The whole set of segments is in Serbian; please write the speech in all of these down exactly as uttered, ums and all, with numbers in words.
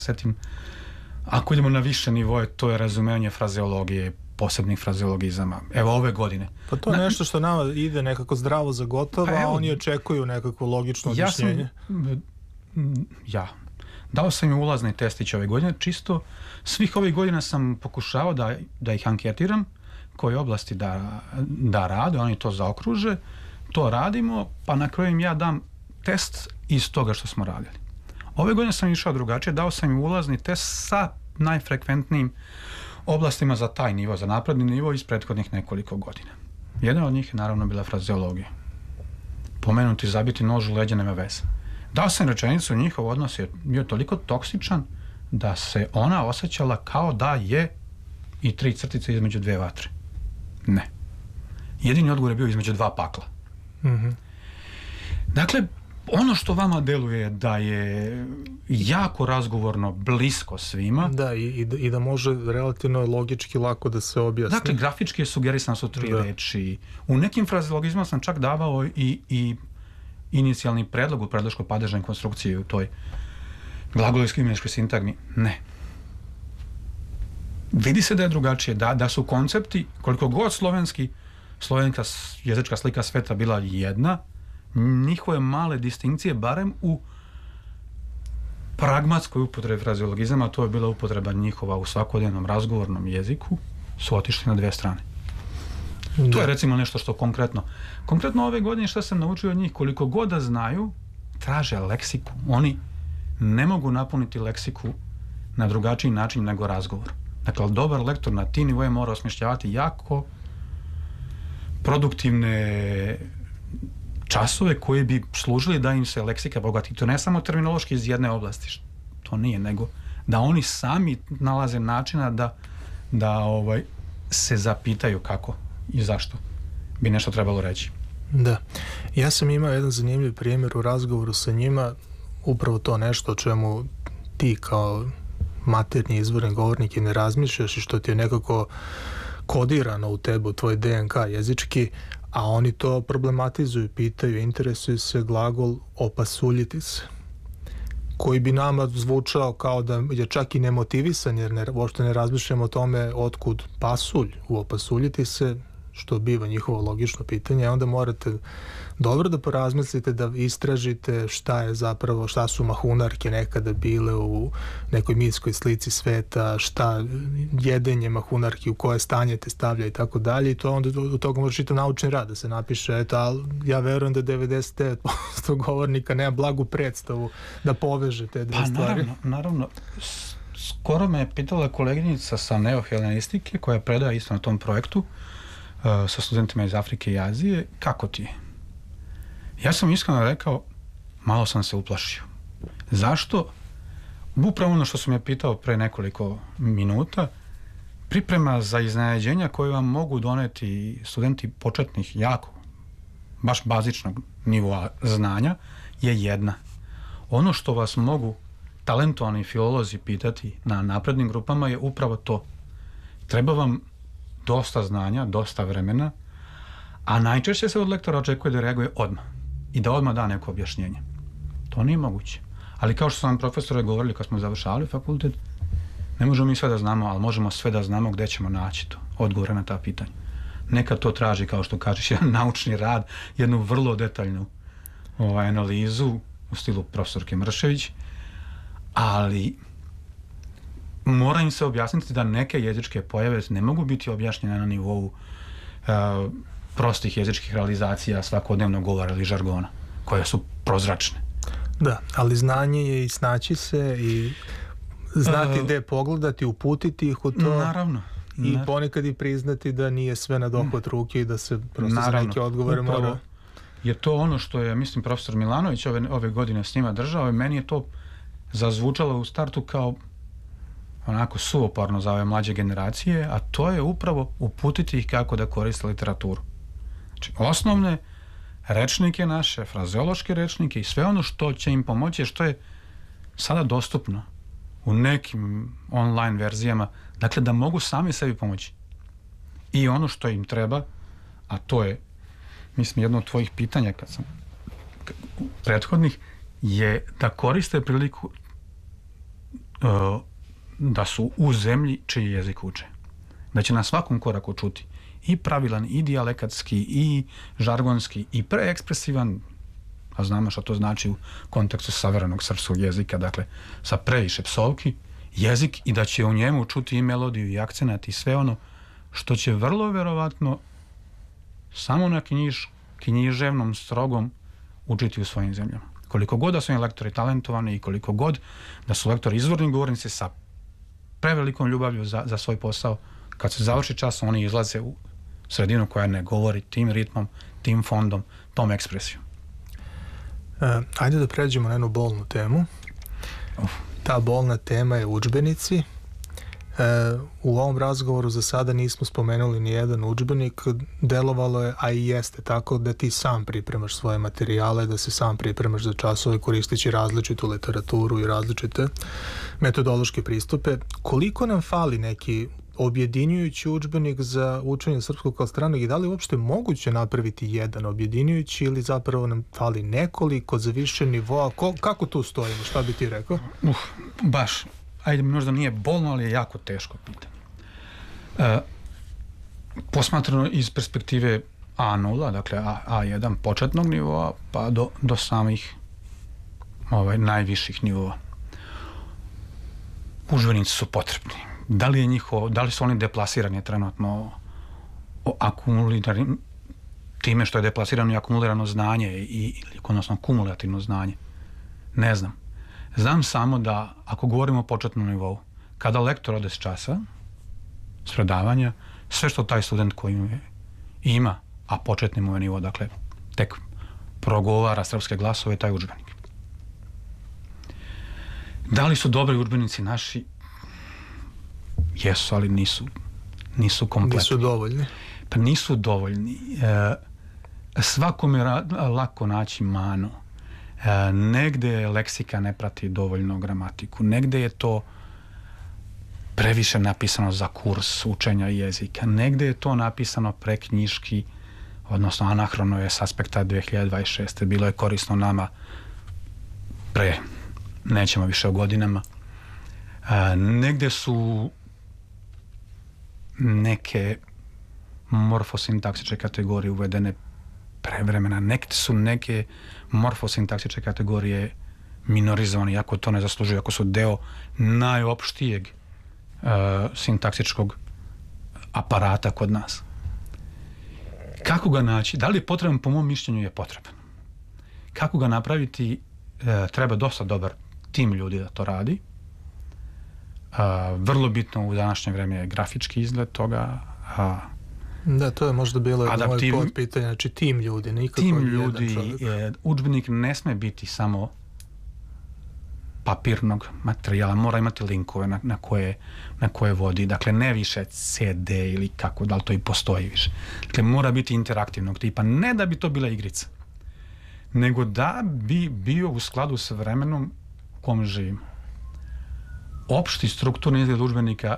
setim, ako idemo na više nivoje, to je razumevanje frazeologije, posebnih frazeologizama. Evo ove godine. Pa to je na, nešto što nama ide nekako zdravo za gotovo, pa evo, a oni očekuju nekako logično objašnjenje. Ja sam, ja, dao sam im ulazni testić ove godine, čisto svih ovih godina sam pokušao da, da ih anketiram, koje oblasti da, da rade, oni to zaokruže, to radimo, pa na kraju im ja dam test iz toga što smo radili. Ove godine sam išao drugačije, dao sam im ulazni test sa najfrekventnijim oblastima za taj nivo, za napredni nivo iz prethodnih nekoliko godina. Jedna od njih je naravno bila frazeologija. Pomenuti zabiti nož u leđa nema veze. Dao sam rečenicu, njihov odnos je bio toliko toksičan da se ona osjećala kao da je i tri crtice između dve vatre. Ne. Jedini odgovor je bio između dva pakla. Mm-hmm. Dakle, ono što vama deluje da je jako razgovorno, blisko svima. Da, i, i, da, i da može relativno logički lako da se objasni. Dakle, grafički je sugerisano su tri da. reči. U nekim frazeologizmima sam čak davao i, i inicijalni predlog u predloško-padežnoj konstrukciji u toj glagolovskoj imeničkoj sintagmi. Ne. Vidi se da je drugačije, da, da su koncepti, koliko god slovenski, slovenska jezička slika sveta bila jedna, njihove male distinkcije, barem u pragmatskoj upotrebi frazeologizama, to je bila upotreba njihova u svakodnevnom razgovornom jeziku, su otišli na dve strane. Da. To je recimo nešto što konkretno. Konkretno ove godine što sam naučio od njih, koliko god da znaju, traže leksiku. Oni ne mogu napuniti leksiku na drugačiji način nego razgovor. Dakle, dobar lektor na ti nivoje mora osmišljavati jako produktivne časove koji bi služili da im se leksika bogati. To ne samo terminološki iz jedne oblasti, to nije, nego da oni sami nalaze načina da, da ovaj, se zapitaju kako i zašto bi nešto trebalo reći. Da. Ja sam imao jedan zanimljiv primjer u razgovoru sa njima, upravo to nešto o čemu ti kao maternji izvorni govornik i ne razmišljaš i što ti je nekako kodirano u tebi, u tvoj D N K jezički, a oni to problematizuju, pitaju, interesuju se glagol opasuljiti se, koji bi nama zvučao kao da je čak i nemotivisan, jer ne, uopšte ne razmišljamo o tome otkud pasulj u opasuljiti se, što biva njihovo logično pitanje, a onda morate dobro da porazmislite, da istražite šta je zapravo, šta su mahunarke nekada bile u nekoj mitskoj slici sveta, šta jedenje mahunarki, u koje stanje te stavlja i tako dalje, i to onda u toga može čitav naučni rad da se napiše, eto, ali ja verujem da devedeset devet posto govornika nema blagu predstavu da poveže te dve pa, stvari. Naravno, naravno. Skoro me je pitala koleginica sa neohelenistike koja predaje isto na tom projektu uh, sa studentima iz Afrike i Azije, kako ti je? Ja sam iskreno rekao, malo sam se uplašio. Zašto? Upravo ono što sam je pitao pre nekoliko minuta, priprema za iznenađenja koje vam mogu doneti studenti početnih, jako, baš bazičnog nivoa znanja, je jedna. Ono što vas mogu talentovani filolozi pitati na naprednim grupama je upravo to. Treba vam dosta znanja, dosta vremena, a najčešće se od lektora očekuje da reaguje odmah i da odmah da neko objašnjenje. To nije moguće. Ali kao što su nam profesori govorili kad smo završavali fakultet, ne možemo mi sve da znamo, ali možemo sve da znamo gde ćemo naći to, odgovore na ta pitanja. Nekad to traži, kao što kažeš, jedan naučni rad, jednu vrlo detaljnu ovaj, analizu u stilu profesorke Mršević, ali mora im se objasniti da neke jezičke pojave ne mogu biti objašnjene na nivou uh, prostih jezičkih realizacija svakodnevnog govora ili žargona, koje su prozračne. Da, ali znanje je i snaći se i znati uh, gde pogledati, uputiti ih u to. Naravno. I naravno. Ponekad i priznati da nije sve na dohvat ruke i da se prosto naravno. Za neke odgovore mora... Je to ono što je, mislim, profesor Milanović ove, ove godine s njima držao i meni je to zazvučalo u startu kao onako suvoparno za ove mlađe generacije, a to je upravo uputiti ih kako da koriste literaturu. Znači, osnovne rečnike naše, frazeološke rečnike i sve ono što će im pomoći, što je sada dostupno u nekim online verzijama, dakle da mogu sami sebi pomoći. I ono što im treba, a to je, mislim, jedno od tvojih pitanja kad sam prethodnih, je da koriste priliku da su u zemlji čiji jezik uče. Da će na svakom koraku čuti i pravilan, i dijalekatski, i žargonski, i preekspresivan, a znamo što to znači u kontekstu savremenog srpskog jezika, dakle, sa previše psovki, jezik, i da će u njemu čuti i melodiju, i akcenat, i sve ono što će vrlo verovatno samo na knjiž, književnom strogom učiti u svojim zemljama. Koliko god da su im lektori talentovani i koliko god da su lektori izvorni govornici sa prevelikom ljubavlju za, za svoj posao, kad se završi čas, oni izlaze u sredinu koja ne govori tim ritmom, tim fondom, tom ekspresijom. E, ajde da pređemo na jednu bolnu temu. Uf. Ta bolna tema je udžbenici. E, u ovom razgovoru za sada nismo spomenuli ni jedan udžbenik. Delovalo je, a i jeste tako, da ti sam pripremaš svoje materijale, da se sam pripremaš za časove koristeći različitu literaturu i različite metodološke pristupe. Koliko nam fali neki objedinjujući udžbenik za učenje srpskog kao stranog i da li je uopšte moguće napraviti jedan objedinjujući ili zapravo nam fali nekoliko za više nivoa? Ko, kako tu stojimo? Šta bi ti rekao? Uh, baš. Ajde, možda nije bolno, ali je jako teško pitanje. E, posmatrano iz perspektive A nula, dakle A, A1 početnog nivoa, pa do, do samih ovaj, najviših nivoa. Udžbenici su potrebni. Da li je njihovo, da li su oni deplasirani trenutno akumulirani time što je deplasirano i akumulirano znanje i, odnosno kumulativno znanje? Ne znam. Znam samo da, ako govorimo o početnom nivou, kada lektor ode s časa, s predavanja, sve što taj student koji ima, a početni mu je nivo, dakle, tek progovara srpske glasove, taj udžbenik. Da li su dobri udžbenici naši? Jesu, ali nisu, nisu kompletni. Nisu dovoljni? Pa nisu dovoljni. E, svakome je lako naći manu. E, negde leksika ne prati dovoljno gramatiku. Negde je to previše napisano za kurs učenja jezika. Negde je to napisano preknjiški, odnosno anahrono je s aspekta dve hiljade dvadeset šeste. Bilo je korisno nama pre, nećemo više o godinama. E, negde su neke morfosintaksične kategorije uvedene prevremena. Neke su neke morfosintaksične kategorije minorizovane, iako to ne zaslužuju, ako su deo najopštijeg uh, sintaksičkog aparata kod nas. Kako ga naći? Da li je potreban? Po mom mišljenju je potreban. Kako ga napraviti? Uh, treba dosta dobar tim ljudi da to radi. Uh, vrlo bitno u današnje vreme je grafički izgled toga. Uh, da, to je možda bilo adaptiv... moje podpitanje, znači tim ljudi, nikako tim ljudi, je, udžbenik ne sme biti samo papirnog materijala, mora imati linkove na, na, koje, na koje vodi, dakle ne više C D ili kako, da li to i postoji više. Dakle, mora biti interaktivnog tipa, ne da bi to bila igrica, nego da bi bio u skladu sa vremenom u kom živimo. Opšti strukturni izgled udžbenika,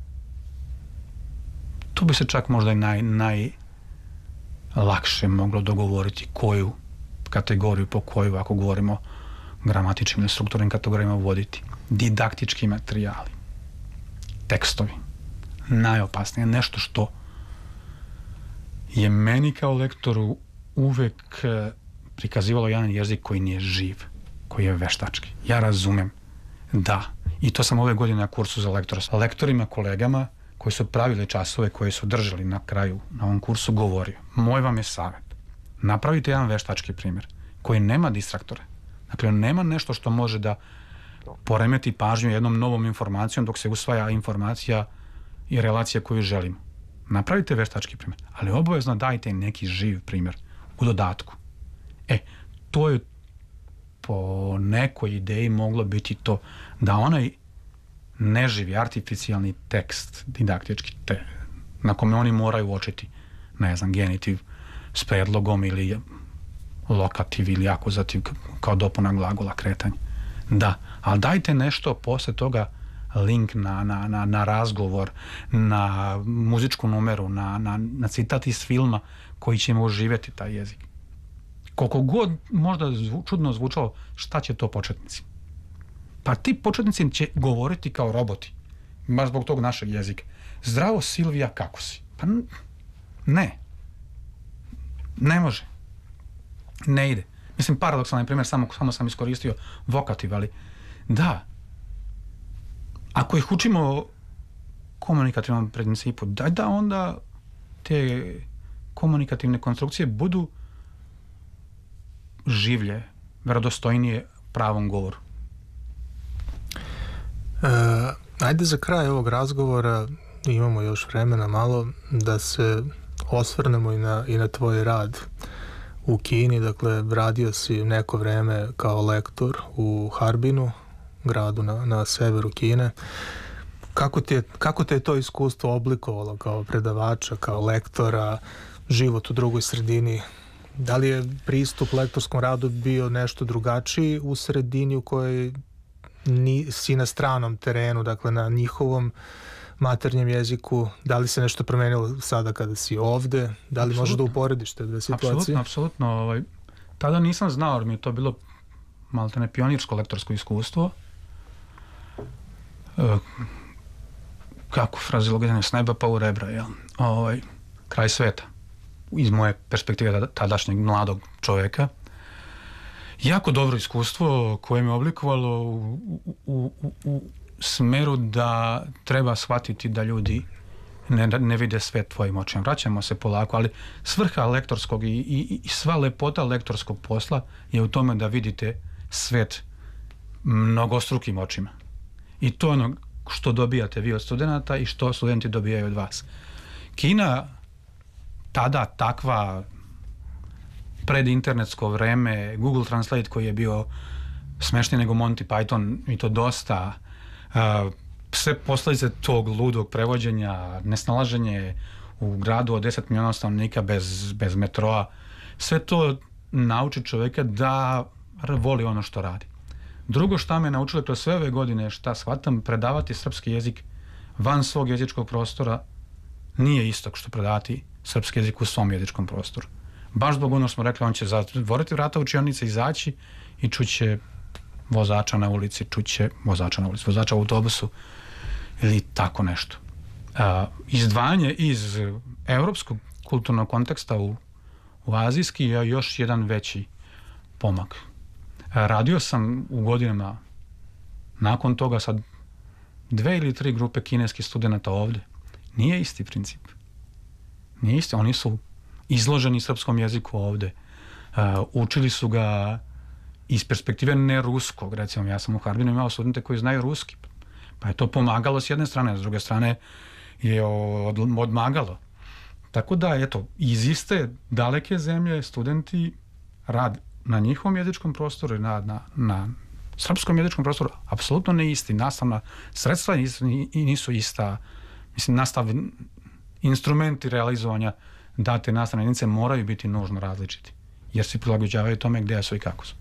tu bi se čak možda i naj, najlakše moglo dogovoriti koju kategoriju po koju, ako govorimo gramatičkim ili strukturnim kategorijama, voditi. Didaktički materijali, tekstovi, najopasnije, nešto što je meni kao lektoru uvek prikazivalo jedan jezik koji nije živ, koji je veštački. Ja razumem da, i to sam ove godine na kursu za lektora s lektorima, kolegama koji su pravili časove, koje su držali na kraju na ovom kursu, govorio. Moj vam je savjet. Napravite jedan veštački primjer koji nema distraktore. Dakle, nema nešto što može da poremeti pažnju jednom novom informacijom dok se usvaja informacija i relacija koju želimo. Napravite veštački primjer, ali obavezno dajte neki živ primjer u dodatku. E, to je po nekoj ideji moglo biti to da onaj neživi, artificijalni tekst, didaktički, te, na kome oni moraju uočiti, ne znam, genitiv s predlogom ili lokativ ili akuzativ kao dopuna glagola, kretanje. Da, ali dajte nešto posle toga, link na, na, na, na razgovor, na muzičku numeru, na, na, na citat iz filma koji će im oživjeti taj jezik. Koliko god možda zvu, čudno zvučalo, šta će to početnici? Pa ti početnici će govoriti kao roboti, baš zbog tog našeg jezika. Zdravo, Silvija, kako si? Pa ne. Ne može. Ne ide. Mislim, paradoksalni primjer, samo, samo sam iskoristio vokativ, ali da. Ako ih učimo komunikativnom principu, daj da onda te komunikativne konstrukcije budu življe, verodostojnije pravom govoru. E, ajde za kraj ovog razgovora, imamo još vremena malo, da se osvrnemo i na, i na tvoj rad u Kini. Dakle, radio si neko vreme kao lektor u Harbinu, gradu na, na severu Kine. Kako ti je, kako te je to iskustvo oblikovalo kao predavača, kao lektora, život u drugoj sredini? Da li je pristup lektorskom radu bio nešto drugačiji u sredini u kojoj ni, si na stranom terenu, dakle na njihovom maternjem jeziku? Da li se nešto promenilo sada kada si ovde? Da li možeš da uporediš te dve situacije? Apsolutno, apsolutno. Ovaj, tada nisam znao, jer mi je to bilo maltene pionirsko lektorsko iskustvo. E, kako frazilogizam, s neba pa u rebra, jel? Ovaj, kraj sveta. Iz moje perspektive tadašnjeg mladog čovjeka. Jako dobro iskustvo koje me oblikovalo u, u, u, u smeru da treba shvatiti da ljudi ne, ne vide svet tvojim očima. Vraćamo se polako, ali svrha lektorskog i, i, i sva lepota lektorskog posla je u tome da vidite svet mnogostrukim očima. I to je ono što dobijate vi od studenata i što studenti dobijaju od vas. Kina tada takva predinternetsko vreme, Google Translate koji je bio smešniji nego Monty Python i to dosta, uh, sve posljedice tog ludog prevođenja, nesnalaženje u gradu od deset miliona stanovnika bez, bez metroa, sve to nauči čovjeka da voli ono što radi. Drugo šta me naučilo to sve ove godine, šta shvatam, predavati srpski jezik van svog jezičkog prostora nije isto što predavati srpski jezik u svom jezičkom prostoru. Baš zbog ono smo rekli, on će zatvoriti vrata učionice, izaći i čuće vozača na ulici, čuće vozača na ulici, vozača u autobusu ili tako nešto. Uh, izdvajanje iz europskog kulturnog konteksta u, u azijski je još jedan veći pomak. Uh, radio sam u godinama nakon toga sad dve ili tri grupe kineskih studenata ovdje. Nije isti princip. Nije isti. Oni su izloženi srpskom jeziku ovdje. Uh, učili su ga iz perspektive neruskog. Recimo, ja sam u Harbinu imao studente koji znaju ruski. Pa je to pomagalo s jedne strane, s druge strane je od, odmagalo. Tako da, eto, iz iste daleke zemlje studenti rad na njihovom jezičkom prostoru i na, na, na srpskom jezičkom prostoru apsolutno ne isti. Nastavna sredstva nisu, nisu ista. Mislim, nastav, instrumenti realizovanja date nastavne jedinice moraju biti nužno različiti, jer se prilagođavaju tome gdje su i kako su.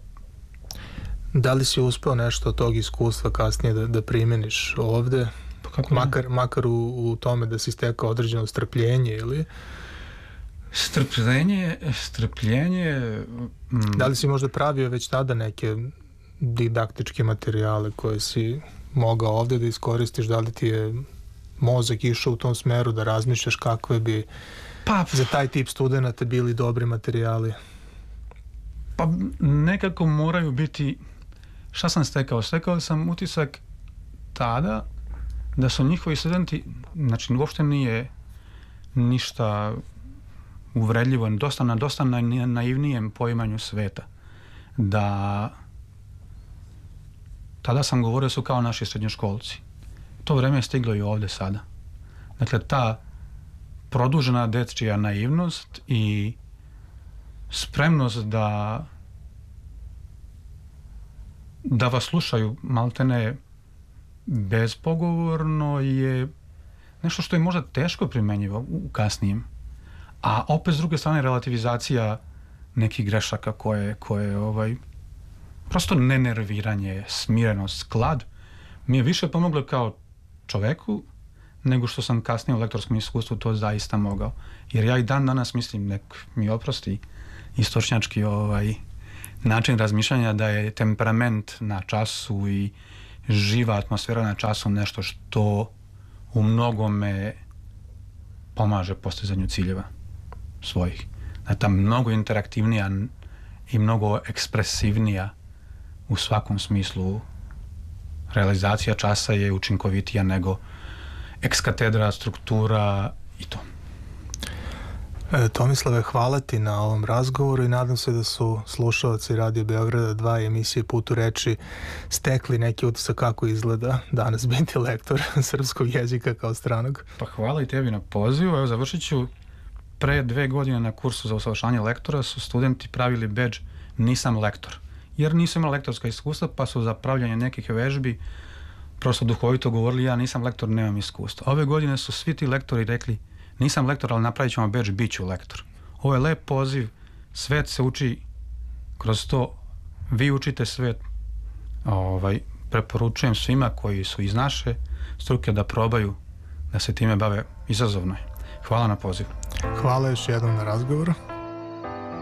Da li si uspeo nešto od tog iskustva kasnije da, da primjeniš ovde? Pa kako makar, makar u, u tome da si stekao određeno strpljenje ili? Strpljenje, strpljenje... Mm. Da li si možda pravio već tada neke didaktičke materijale koje si mogao ovde da iskoristiš? Da li ti je mozak išao u tom smeru da razmišljaš kakve bi pa, za taj tip studenta bili dobri materijali? Pa nekako moraju biti... Šta sam stekao? Stekao sam utisak tada da su njihovi studenti, znači uopšte nije ništa uvredljivo, dosta na dosta na, naivnijem poimanju sveta. Da tada sam govorio su kao naši srednjoškolci. To vreme je stiglo i ovdje sada. Dakle, ta produžena dečija naivnost i spremnost da da vas slušaju maltene bezpogovorno je nešto što je možda teško primenjivo u kasnijem. A opet s druge strane relativizacija nekih grešaka koje, koje ovaj, prosto nenerviranje, smirenost, sklad mi je više pomoglo kao čoveku nego što sam kasnije u lektorskom iskustvu to zaista mogao. Jer ja i dan danas mislim, nek mi oprosti istočnjački ovaj, način razmišljanja da je temperament na času i živa atmosfera na času nešto što u mnogome pomaže postizanju ciljeva svojih. Da je ta mnogo interaktivnija i mnogo ekspresivnija u svakom smislu realizacija časa je učinkovitija nego ekskatedra, struktura i to. E, Tomislave, hvala ti na ovom razgovoru i nadam se da su slušalci Radio Beograda dva i emisije Put u reči stekli neki utisak kako izgleda danas biti lektor srpskog jezika kao stranog. Pa hvala i tebi na pozivu. Evo, završit ću. Pre dve godine na kursu za usavršavanje lektora su studenti pravili bedž nisam lektor. Jer nisu imali lektorska iskustva, pa su za pravljanje nekih vežbi prosto duhovito govorili ja nisam lektor, nemam iskustva. Ove godine su svi ti lektori rekli nisam lektor, ali napravit ćemo bedž, bit ću lektor. Ovo je lep poziv, svet se uči kroz to, vi učite svet. Ovaj, preporučujem svima koji su iz naše struke da probaju da se time bave, izazovno je. Hvala na pozivu. Hvala još jednom na razgovoru.